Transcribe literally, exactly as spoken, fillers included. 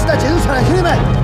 在建筑出来，兄弟们。